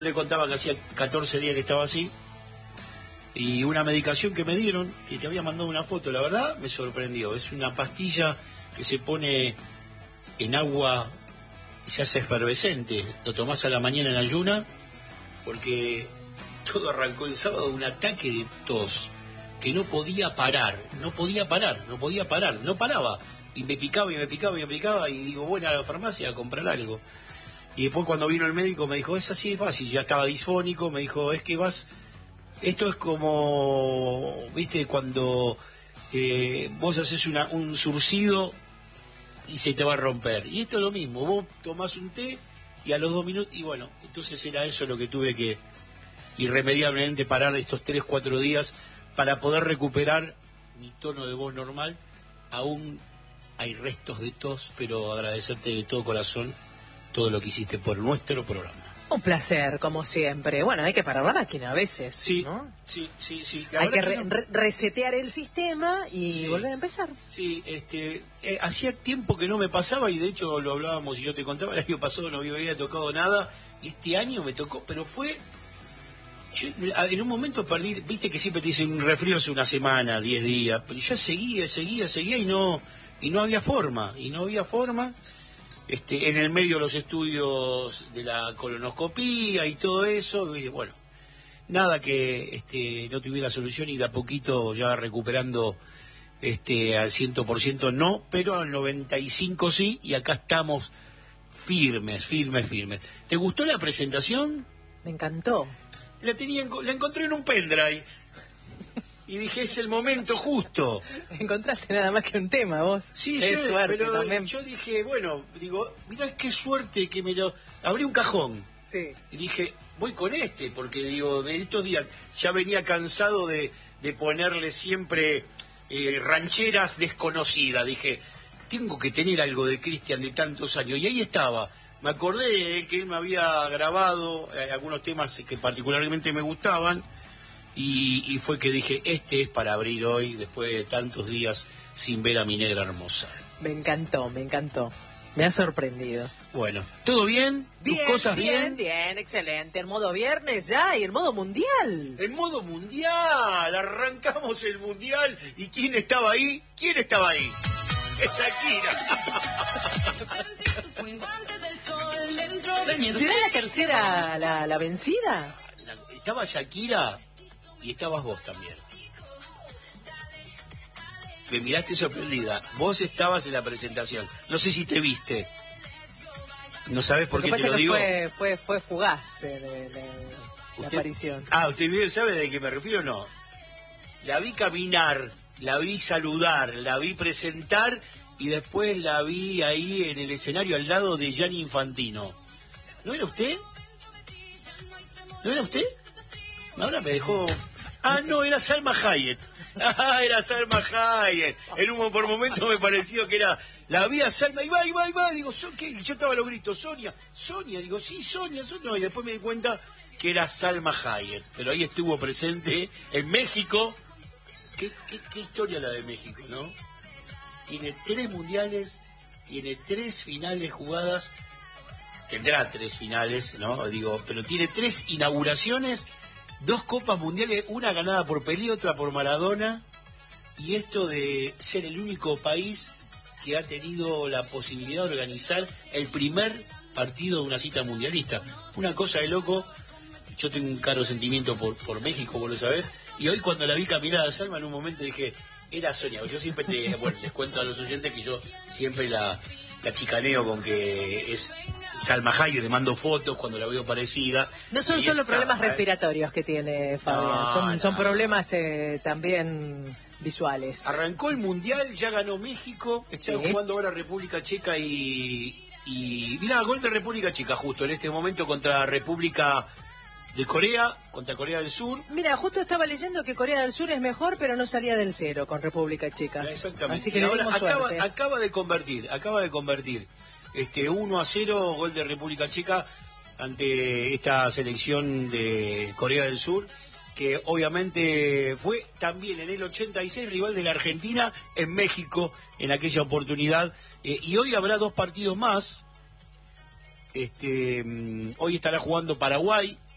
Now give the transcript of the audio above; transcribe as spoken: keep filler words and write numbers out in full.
Le contaba que hacía catorce días que estaba así, y una medicación que me dieron, que te había mandado una foto, la verdad me sorprendió. Es una pastilla que se pone en agua y se hace efervescente. Lo tomás a la mañana en ayuna, porque todo arrancó el sábado de un ataque de tos que no podía parar, no podía parar, no podía parar, no paraba. Y me picaba y me picaba y me picaba, y digo, bueno, a la farmacia a comprar algo. Y después cuando vino el médico me dijo, es así de fácil, ya estaba disfónico, me dijo, es que vas, esto es como, viste, cuando eh, vos haces una, un surcido y se te va a romper. Y esto es lo mismo, vos tomás un té y a los dos minutos, y bueno, entonces era eso lo que tuve que irremediablemente parar estos tres, cuatro días para poder recuperar mi tono de voz normal. Aún hay restos de tos, pero agradecerte de todo corazón todo lo que hiciste por nuestro programa. Un placer, como siempre. Bueno, hay que parar la máquina a veces, sí, ¿no? Sí, sí, sí. La hay que, re que no... resetear el sistema y sí. volver a empezar. Sí, este, eh, hacía tiempo que no me pasaba, y de hecho lo hablábamos y yo te contaba, el año pasado no me había tocado nada, y este año me tocó, pero fue... Yo, en un momento perdí, viste que siempre te dicen un resfrío hace una semana, diez días, pero ya seguía, seguía, seguía y no, y no había forma, y no había forma... Este, en el medio los estudios de la colonoscopía y todo eso, y bueno, nada que este, no tuviera solución, y de a poquito ya recuperando este, al cien por ciento no, pero al noventa y cinco por ciento sí, y acá estamos firmes, firmes, firmes. ¿Te gustó la presentación? Me encantó. La, tenía, la encontré en un pendrive. Y dije, es el momento justo. Encontraste nada más que un tema, vos. Sí, qué yo, suerte pero también. Yo dije, bueno, digo, mirá qué suerte que me lo... Abrí un cajón. Sí. Y dije, voy con este, porque digo, de estos días ya venía cansado de, de ponerle siempre eh, rancheras desconocidas. Dije, tengo que tener algo de Cristian de tantos años. Y ahí estaba. Me acordé que él me había grabado eh, algunos temas que particularmente me gustaban. Y, y fue que dije, este es para abrir hoy, después de tantos días sin ver a mi negra hermosa. Me encantó, me encantó. Me ha sorprendido. Bueno, ¿todo bien? ¿Tus bien, cosas bien? Bien, bien, excelente. En modo viernes ya y en modo mundial. En modo mundial, arrancamos el mundial. ¿Y quién estaba ahí? ¿Quién estaba ahí? Es Shakira. ¿Será la tercera la, la vencida? Estaba Shakira... Y estabas vos también. Me miraste sorprendida. Vos estabas en la presentación. No sé si te viste. ¿No sabes por qué te lo digo? Fue, fue, fue fugaz eh, la, la aparición. Ah, ¿usted sabe de qué me refiero o no? La vi caminar, la vi saludar, la vi presentar, y después la vi ahí en el escenario al lado de Gianni Infantino. ¿No era usted? ¿No era usted? Ahora me dejó... Ah, no, era Salma Hayek. Ah, era Salma Hayek. En un por momento me pareció que era... La vi a Salma, y va, y va, y va. Digo, ¿qué? Yo estaba a los gritos, Sonia, Sonia. Digo, sí, Sonia, Sonia. Y después me di cuenta que era Salma Hayek. Pero ahí estuvo presente en México. ¿Qué, qué, qué historia la de México, no? Tiene tres mundiales, tiene tres finales jugadas. Tendrá tres finales, ¿no? Digo, pero tiene tres inauguraciones... Dos copas mundiales, una ganada por Pelé, otra por Maradona, y esto de ser el único país que ha tenido la posibilidad de organizar el primer partido de una cita mundialista. Una cosa de loco. Yo tengo un caro sentimiento por, por México, vos lo sabés, y hoy cuando la vi caminar a Salma en un momento dije, era Sonia. Yo siempre te, bueno, les cuento a los oyentes que yo siempre la, la chicaneo con que es... Salma Hayek, le mando fotos cuando la veo parecida. No son solo está, problemas ¿eh? respiratorios que tiene Fabián, no, son, no. son problemas eh, también visuales. Arrancó el Mundial, ya ganó México, está ¿Sí? jugando ahora República Checa y... y mirá, gol de República Checa justo en este momento contra República de Corea, contra Corea del Sur. Mira, justo estaba leyendo que Corea del Sur es mejor, pero no salía del cero con República Checa. Exactamente. Así que y le ahora acaba, suerte. acaba de convertir, acaba de convertir. Este uno a cero, gol de República Checa ante esta selección de Corea del Sur, que obviamente fue también en el ochenta y seis rival de la Argentina en México en aquella oportunidad. Eh, y hoy habrá dos partidos más. Este, hoy estará jugando Paraguay